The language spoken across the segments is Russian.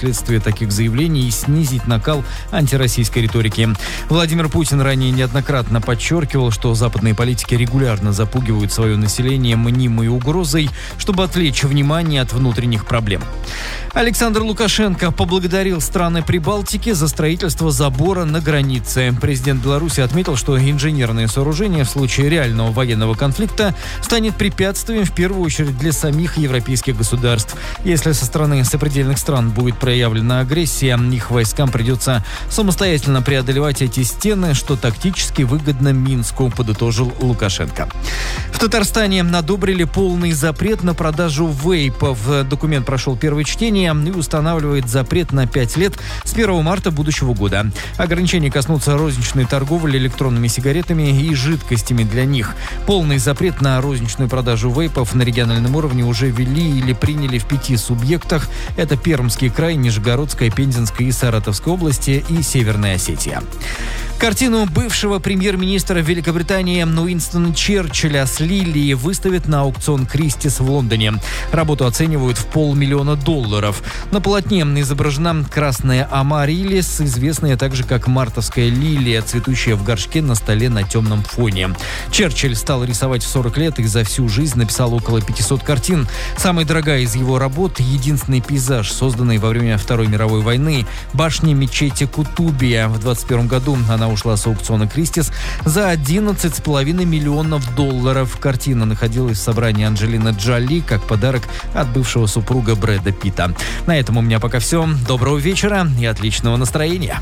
последствия таких заявлений и снизить накал антироссийской риторики. Владимир Путин ранее неоднократно подчеркивал, что западные политики регулярно запугивают свое население мнимой угрозой, чтобы отвлечь внимание от внутренних проблем. Александр Лукашенко поблагодарил страны Прибалтики за строительство забора на границе. Президент Беларуси отметил, что инженерное сооружение в случае реального военного конфликта станет препятствием в первую очередь для самих европейских государств. Если со стороны сопредельных стран будет проявлена агрессия, их войскам придется самостоятельно преодолевать эти стены, что тактически выгодно Минску, подытожил Лукашенко. В Татарстане одобрили полный запрет на продажу вейпов. Документ прошел первое чтение и устанавливает запрет на 5 лет с 1 марта будущего года. Ограничения коснутся розничной торговли электронными сигаретами и жидкостями для них. Полный запрет на розничную продажу вейпов на региональном уровне уже ввели или приняли в 5 субъектах. Это Пермский край, Нижегородская, Пензенская и Саратовская области и Северная Осетия. Картину бывшего премьер-министра Великобритании Уинстона Черчилля с лилией выставят на аукцион Кристис в Лондоне. Работу оценивают в $500 000. На полотне изображена красная амарилис, известная также как мартовская лилия, цветущая в горшке на столе на темном фоне. Черчилль стал рисовать в 40 лет и за всю жизнь написал около 500 картин. Самая дорогая из его работ – единственный пейзаж, созданный во время Второй мировой войны, башня мечети Кутубия. В 2021 году она ушла с аукциона Кристис за $11,5 миллионов. Картина находилась в собрании Анджелины Джоли как подарок от бывшего супруга Брэда Питта. На этом у меня пока все. Доброго вечера и отличного настроения.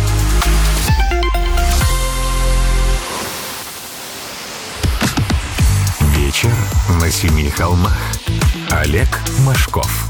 Вечер на семи холмах. Олег Машков.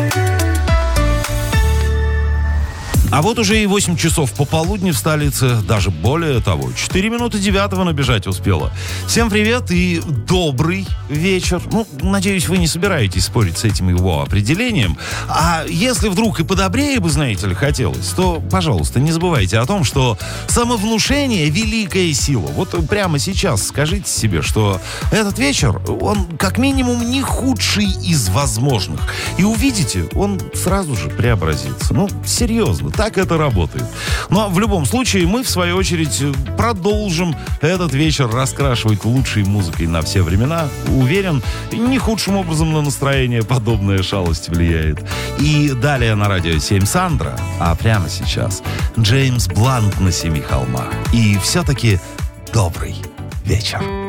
А вот уже и 8 часов пополудни в столице, даже более того, 4 минуты 9 набежать успела. Всем привет и добрый вечер. Надеюсь, вы не собираетесь спорить с этим его определением. А если вдруг и подобрее бы, знаете ли, хотелось, то, пожалуйста, не забывайте о том, что самовнушение — великая сила. Вот прямо сейчас скажите себе, что этот вечер, он как минимум не худший из возможных. И увидите, он сразу же преобразится. Серьезно. Так это работает. Но в любом случае мы, в свою очередь, продолжим этот вечер раскрашивать лучшей музыкой на все времена. Уверен, не худшим образом на настроение подобная шалость влияет. И далее на радио 7 Сандра, а прямо сейчас Джеймс Блант на семи холмах. И все-таки добрый вечер.